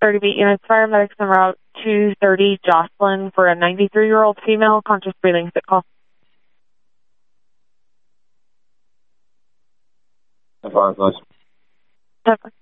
30 beat units, paramedics en route 230 Jocelyn for a 93-year-old female, conscious breathing, sick call. Advise, nice. 10-4.